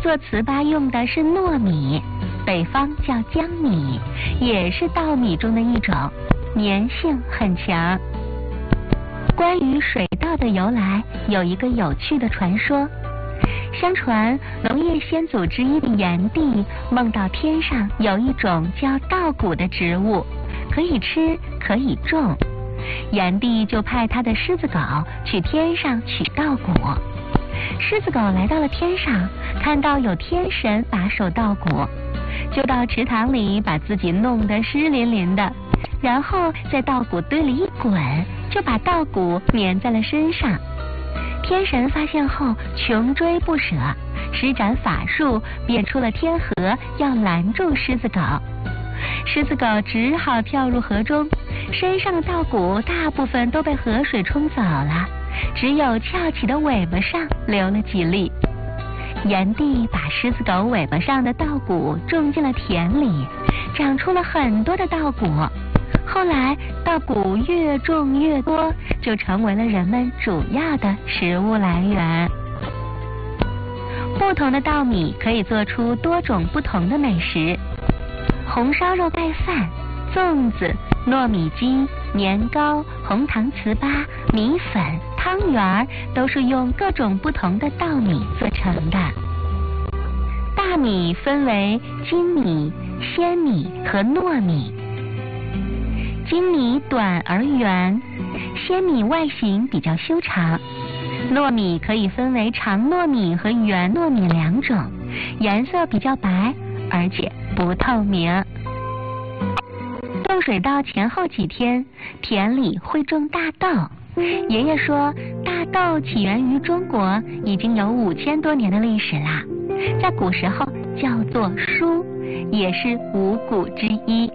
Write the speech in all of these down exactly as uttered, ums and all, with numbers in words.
做糍粑用的是糯米，北方叫江米，也是稻米中的一种，粘性很强。关于水稻的由来，有一个有趣的传说。相传农业先祖之一的炎帝梦到天上有一种叫稻谷的植物，可以吃可以种，炎帝就派他的狮子狗去天上取稻谷。狮子狗来到了天上，看到有天神把守稻谷，就到池塘里把自己弄得湿淋淋的，然后在稻谷堆里一滚，就把稻谷粘在了身上。天神发现后穷追不舍，施展法术变出了天河，要拦住狮子狗。狮子狗只好跳入河中，身上的稻谷大部分都被河水冲走了，只有翘起的尾巴上留了几粒。炎帝把狮子狗尾巴上的稻谷种进了田里，长出了很多的稻谷。后来稻谷越种越多，就成为了人们主要的食物来源。不同的稻米可以做出多种不同的美食，红烧肉盖饭、粽子、糯米鸡、年糕、红糖糍粑、米粉、汤圆都是用各种不同的稻米做成的。大米分为精米、鲜米和糯米。精米短而圆，鲜米外形比较修长。糯米可以分为长糯米和圆糯米两种，颜色比较白，而且不透明。种水稻前后几天，田里会种大豆。爷爷说，大豆起源于中国，已经有五千多年的历史啦，在古时候叫做黍，也是五谷之一。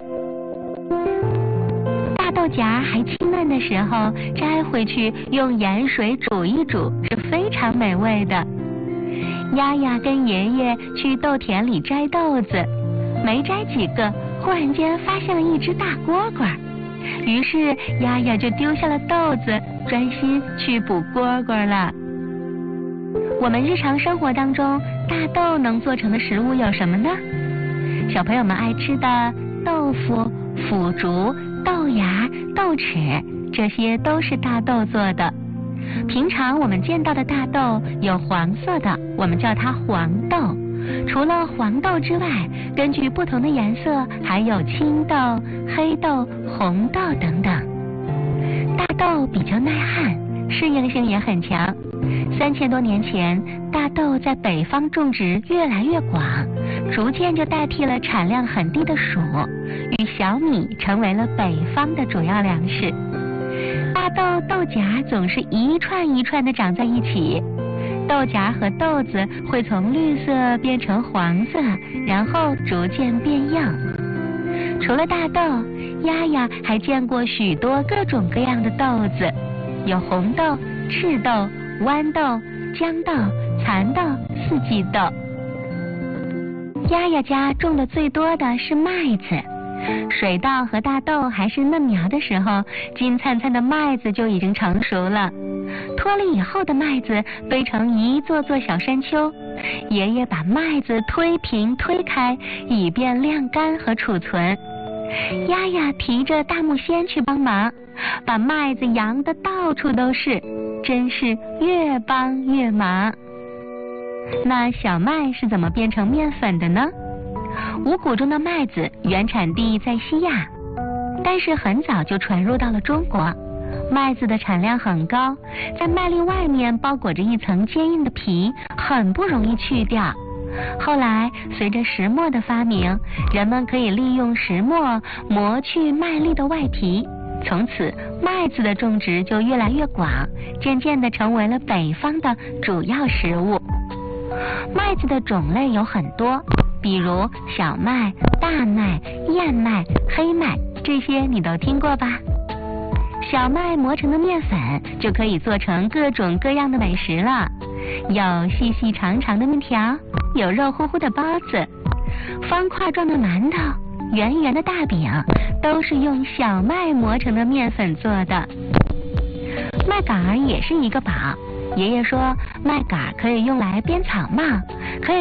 豆荚还清嫩的时候摘回去，用盐水煮一煮，是非常美味的。丫丫跟爷爷去豆田里摘豆子，没摘几个，忽然间发现了一只大蝈蝈，于是丫丫就丢下了豆子，专心去捕蝈蝈了。我们日常生活当中，大豆能做成的食物有什么呢？小朋友们爱吃的豆腐、腐竹、豆芽、豆豉，这些都是大豆做的。平常我们见到的大豆有黄色的，我们叫它黄豆。除了黄豆之外，根据不同的颜色，还有青豆、黑豆、红豆等等。大豆比较耐旱，适应性也很强。三千多年前，大豆在北方种植越来越广，逐渐就代替了产量很低的黍，与小米成为了北方的主要粮食。大豆豆荚总是一串一串的长在一起，豆荚和豆子会从绿色变成黄色，然后逐渐变硬。除了大豆，丫丫还见过许多各种各样的豆子，有红豆、赤豆、豌豆、豇豆、蚕豆、四季豆。丫丫家种的最多的是麦子，水稻和大豆还是嫩苗的时候，金灿灿的麦子就已经成熟了。脱了以后的麦子堆成一座座小山丘，爷爷把麦子推平推开，以便晾干和储存。丫丫提着大木锨去帮忙，把麦子扬得到处都是，真是越帮越忙。那小麦是怎么变成面粉的呢？五谷中的麦子原产地在西亚，但是很早就传入到了中国。麦子的产量很高，在麦粒外面包裹着一层坚硬的皮，很不容易去掉。后来随着石磨的发明，人们可以利用石磨磨去麦粒的外皮，从此麦子的种植就越来越广，渐渐地成为了北方的主要食物。麦子的种类有很多，比如小麦、大麦、燕麦、黑麦，这些你都听过吧？小麦磨成的面粉就可以做成各种各样的美食了，有细细长长的面条，有肉乎乎的包子，方块状的馒头，圆圆的大饼，都是用小麦磨成的面粉做的。麦秆儿也是一个宝，爷爷说麦秆可以用来编草帽，可以